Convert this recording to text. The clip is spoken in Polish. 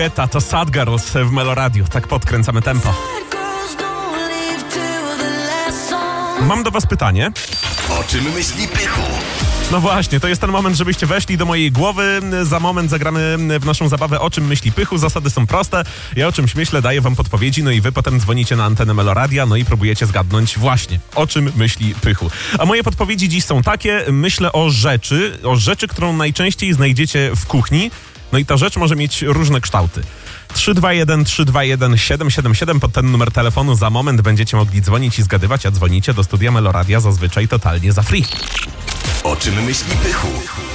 To Sad Girls w Melo Radio. Tak podkręcamy tempo. Mam do was pytanie. O czym myśli Pychu? No właśnie, to jest ten moment, żebyście weszli do mojej głowy. Za moment zagramy w naszą zabawę O czym myśli Pychu. Zasady są proste. Ja o czymś myślę, daję wam podpowiedzi, no i wy potem dzwonicie na antenę Melo Radia, no i próbujecie zgadnąć właśnie, o czym myśli Pychu. A moje podpowiedzi dziś są takie. Myślę o rzeczy, którą najczęściej znajdziecie w kuchni. No i ta rzecz może mieć różne kształty. 321 777 pod ten numer telefonu. Za moment będziecie mogli dzwonić i zgadywać, a dzwonicie do studia Melo Radia zazwyczaj totalnie za free. O czym myśli Pychu?